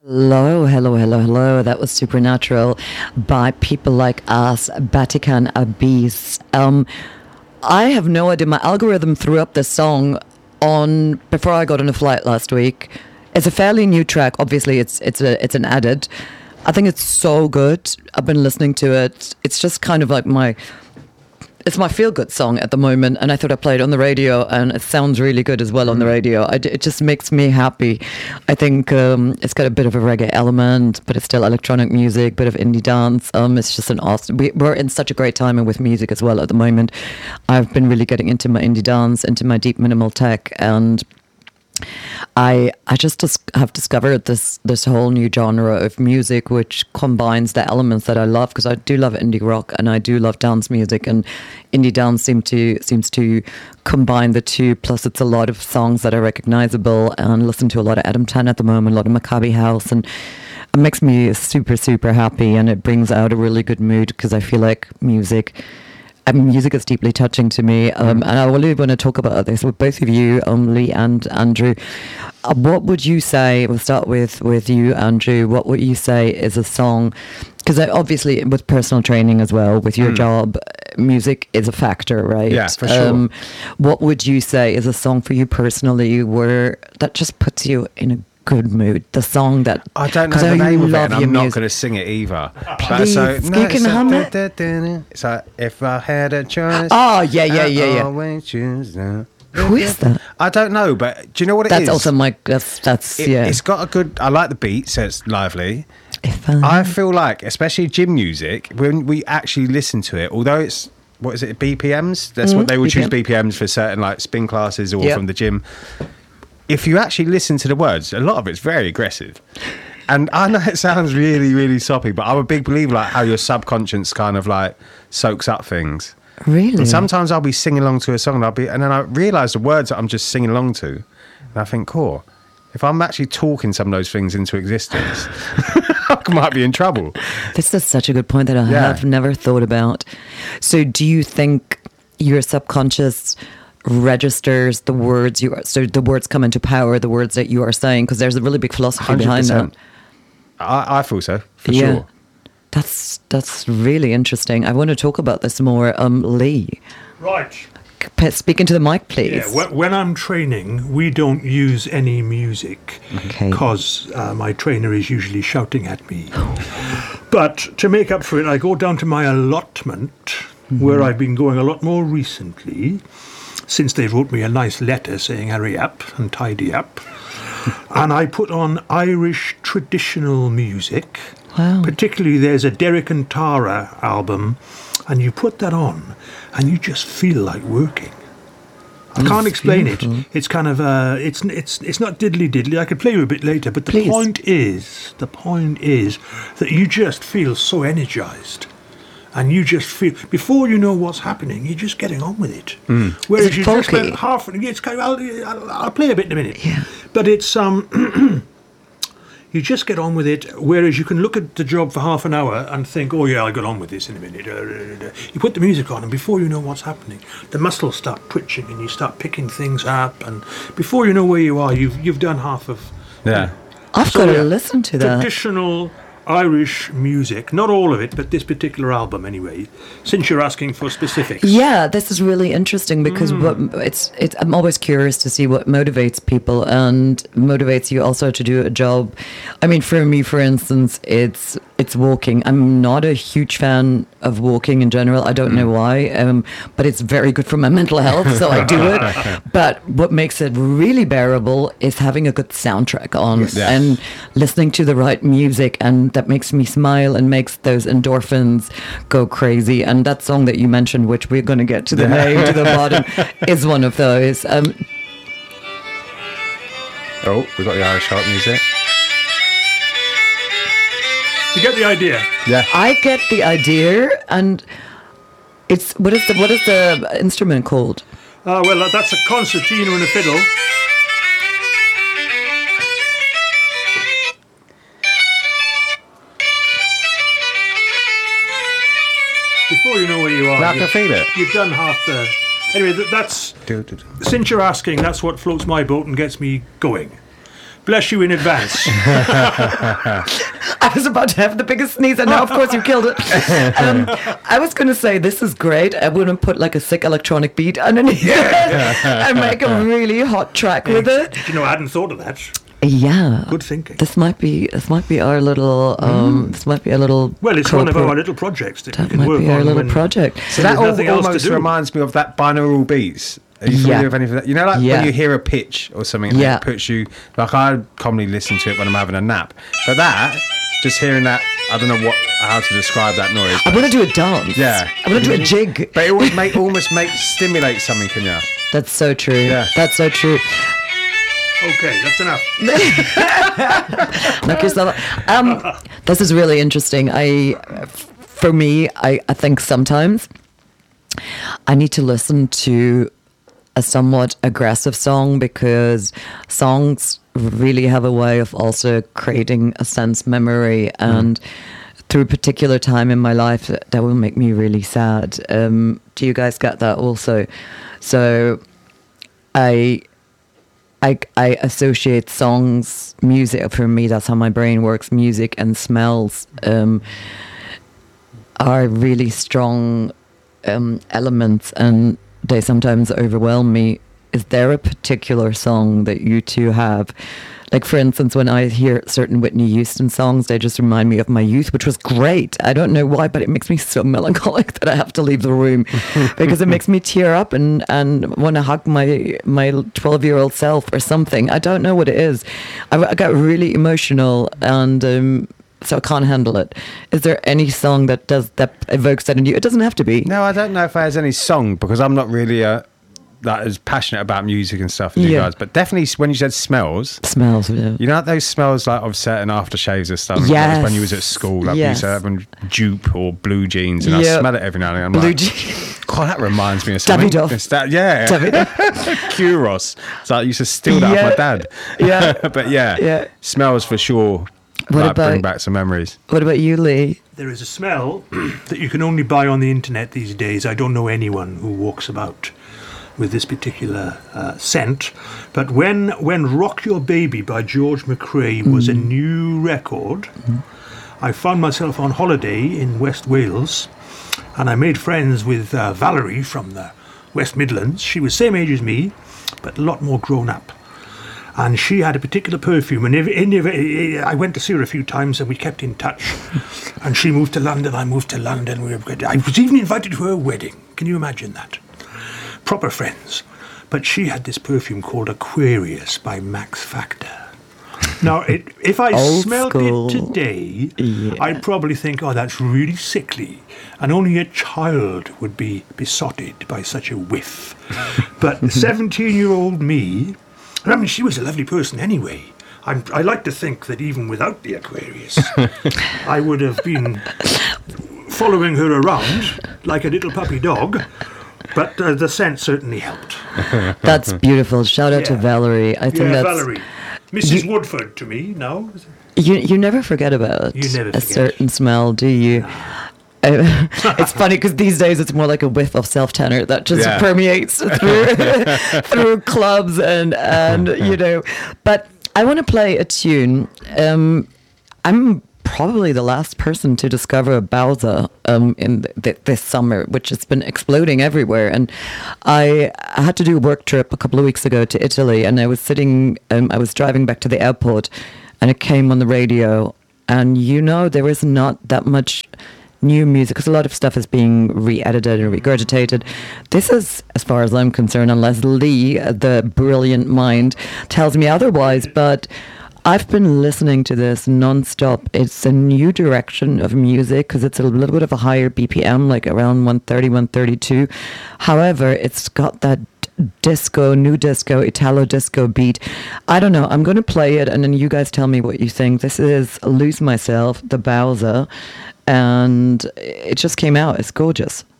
Hello, hello, hello, hello. That was Supernatural by People Like Us, Vatican Abyss. I have no idea. My algorithm threw up this song on before I got on a flight last week. It's a fairly new track. Obviously, it's an added. I think it's so good. I've been listening to it. It's just kind of like it's my feel-good song at the moment, and I thought I'd play it on the radio, and it sounds really good as well on the radio. It just makes me happy. I think it's got a bit of a reggae element, but it's still electronic music, bit of indie dance. It's just an awesome... We're in such a great timing with music as well at the moment. I've been really getting into my indie dance, into my deep minimal tech, and I just have discovered this whole new genre of music which combines the elements that I love, because I do love indie rock and I do love dance music, and indie dance seems to combine the two. Plus, it's a lot of songs that are recognizable, and listen to a lot of Adam Tan at the moment, a lot of Maccabi House, and it makes me super, super happy, and it brings out a really good mood, because I feel like music is deeply touching to me, and I really want to talk about this with both of you, Lee and Andrew. What would you say, we'll start with you, Andrew, what would you say is a song, because obviously with personal training as well, with your job, music is a factor, right? Yeah, for sure. What would you say is a song for you personally that just puts you in a good mood? The song that... I don't know the name of it, and I'm not going to sing it either. Please, you can hum it. It's like, if I had a choice... Oh, yeah. Always choose now. Who is that? I don't know, but do you know what it is? That's also my... That's yeah. It's got a good... I like the beat, so it's lively. I feel like, especially gym music, when we actually listen to it, although it's... What is it? BPMs? That's what they would choose BPMs for certain like spin classes or from the gym. If you actually listen to the words, a lot of it's very aggressive. And I know it sounds really, really soppy, but I'm a big believer like how your subconscious kind of like soaks up things. Really? And sometimes I'll be singing along to a song and then I realise the words that I'm just singing along to. And I think, cool, if I'm actually talking some of those things into existence, I might be in trouble. This is such a good point that I have never thought about. So do you think your subconscious registers the words so the words come into power, the words that you are saying, because there's a really big philosophy 100%. Behind that. I feel so, for sure. That's really interesting. I want to talk about this more. Lee. Right. Speak into the mic, please. Yeah, when I'm training, we don't use any music because my trainer is usually shouting at me. But to make up for it, I go down to my allotment, where I've been going a lot more recently, since they wrote me a nice letter saying hurry up and tidy up. And I put on Irish traditional music. Wow. Particularly there's a Derek and Tara album, and you put that on and you just feel like working. I can't explain beautiful. It. It's kind of it's not diddly. I could play you a bit later, but the point is that you just feel so energized. And you just feel, before you know what's happening, you're just getting on with it. Whereas you just spend it's kind of, I'll play a bit in a minute. Yeah. But it's, you just get on with it, whereas you can look at the job for half an hour and think, oh yeah, I'll get on with this in a minute. You put the music on, and before you know what's happening, the muscles start twitching and you start picking things up, and before you know where you are, you've done half of... Yeah. I've got to listen to that. Traditional Irish music, not all of it, but this particular album anyway, since you're asking for specifics. Yeah, this is really interesting because I'm always curious to see what motivates people and motivates you also to do a job. I mean, for me, for instance, it's walking. I'm not a huge fan of walking in general. I don't know why, but it's very good for my mental health, so I do it. But what makes it really bearable is having a good soundtrack on and listening to the right music, and that makes me smile and makes those endorphins go crazy. And that song that you mentioned, which we're going to get to the name to the bottom, is one of those. Oh, we got the Irish harp music. You get the idea? Yeah. I get the idea, and it's what is the instrument called? Well, that's a concertina and a fiddle. Before you know where you are, I can feel it. You've done half the... Anyway, that's... Since you're asking, that's what floats my boat and gets me going. Bless you in advance. I was about to have the biggest sneeze, and now, of course, you killed it. I was going to say, this is great. I wouldn't put like a sick electronic beat underneath it and make a really hot track with it. Did you know, I hadn't thought of that. Yeah, good thinking. This might be our little. This might be a little. Well, it's one of our little projects that we can work on. That might be our little project. So that almost reminds me of that binaural beats. Are you familiar with any of that? You know, like when you hear a pitch or something, and it puts you. Like I commonly listen to it when I'm having a nap, but that. Just hearing that, I don't know how to describe that noise. I want to do a dance. Yeah. I want to do a jig. But it almost stimulate something, can you? That's so true. Yeah. That's so true. Okay, that's enough. Knock yourself out. This is really interesting. For me, I think sometimes I need to listen to a somewhat aggressive song because songs really have a way of also creating a sense memory, and through a particular time in my life that will make me really sad. Do you guys get that also? So I associate songs, music, for me, that's how my brain works. Music and smells are really strong elements, and they sometimes overwhelm me. Is there a particular song that you two have? Like, for instance, when I hear certain Whitney Houston songs, they just remind me of my youth, which was great. I don't know why, but it makes me so melancholic that I have to leave the room because it makes me tear up and want to hug my 12-year-old self or something. I don't know what it is. I got really emotional, and so I can't handle it. Is there any song that evokes that in you? It doesn't have to be. No, I don't know if there's any song, because I'm not really as passionate about music and stuff as you guys, but definitely when you said smells, yeah. You know those smells like of certain aftershaves or stuff. Yes. Like when you was at school, like you used to have Jupe or Blue Jeans, and I smell it every now and then. I'm Blue like, Jeans. God, that reminds me of something. Davidoff. Yeah, Kuros. So I used to steal that off my dad. Yeah, but smells for sure. Bring back some memories. What about you, Lee? There is a smell that you can only buy on the internet these days. I don't know anyone who walks about with this particular scent, but when Rock Your Baby by George McRae was a new record, I found myself on holiday in West Wales, and I made friends with Valerie from the West Midlands. She was same age as me, but a lot more grown up. And she had a particular perfume, and I went to see her a few times, and we kept in touch. And she moved to London, I moved to London. I was even invited to her wedding. Can you imagine that? Proper friends. But she had this perfume called Aquarius by Max Factor. Now, if I smelled it today, I'd probably think, oh, that's really sickly. And only a child would be besotted by such a whiff. But 17-year-old me, I mean, she was a lovely person anyway. I like to think that even without the Aquarius, I would have been following her around like a little puppy dog. But the scent certainly helped. That's beautiful. Shout out to Valerie. I think that's Valerie. Mrs. Woodford to me now. You never forget about a certain smell, do you? It's funny because these days it's more like a whiff of self-tanner that just permeates through clubs and you know. But I want to play a tune. I'm probably the last person to discover Bowser in this summer, which has been exploding everywhere. And I had to do a work trip a couple of weeks ago to Italy, and I was driving back to the airport, and it came on the radio. And there is not that much new music because a lot of stuff is being re-edited and regurgitated. This is, as far as I'm concerned, unless Lee, the brilliant mind, tells me otherwise, but I've been listening to this non-stop. It's a new direction of music because it's a little bit of a higher BPM, like around 130, 132. However, it's got that new disco, Italo disco beat. I don't know. I'm going to play it and then you guys tell me what you think. This is Lose Myself, the Bowser, and it just came out. It's gorgeous.